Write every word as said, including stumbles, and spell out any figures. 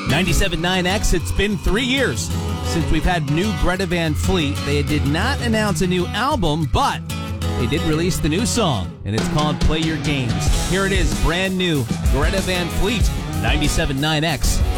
ninety-seven point nine X, it's been three years since we've had new Greta Van Fleet. They did not announce a new album, but they did release the new song, and it's called Play Your Games. Here it is, brand new, Greta Van Fleet, ninety-seven point nine X.